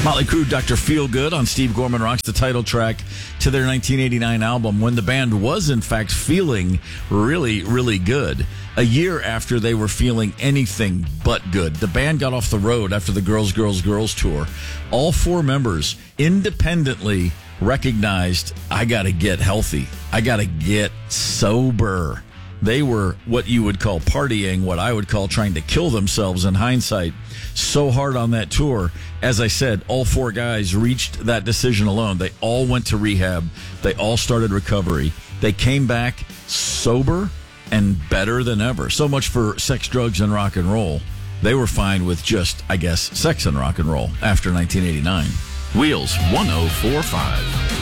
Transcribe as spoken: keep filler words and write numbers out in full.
Motley Crue, Doctor Feelgood on Steve Gorman Rocks, the title track to their nineteen eighty-nine album, when the band was, in fact, feeling really, really good. A year after they were feeling anything but good, the band got off the road after the Girls, Girls, Girls tour. All four members independently recognized, I got to get healthy. I got to get sober. They were what you would call partying, what I would call trying to kill themselves in hindsight, so hard on that tour. As I said, all four guys reached that decision alone. They all went to rehab. They all started recovery. They came back sober and better than ever. So much for sex, drugs, and rock and roll. They were fine with just, I guess, sex and rock and roll after nineteen eighty-nine. Wheels one oh four point five.